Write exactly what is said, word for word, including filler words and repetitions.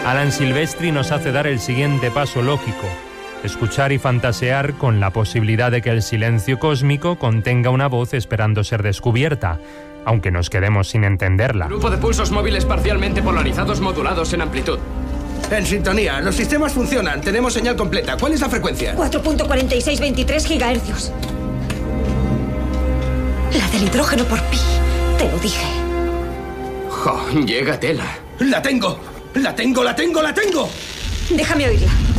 Alan Silvestri nos hace dar el siguiente paso lógico: escuchar y fantasear con la posibilidad de que el silencio cósmico contenga una voz esperando ser descubierta, aunque nos quedemos sin entenderla. Grupo de pulsos móviles parcialmente polarizados modulados en amplitud. En sintonía, los sistemas funcionan, tenemos señal completa. ¿Cuál es la frecuencia? cuatro punto cuatro seis dos tres gigahercios. La del hidrógeno por pi, te lo dije. Jo, llega tela. ¡La tengo! ¡La tengo, la tengo, la tengo! Déjame oírla.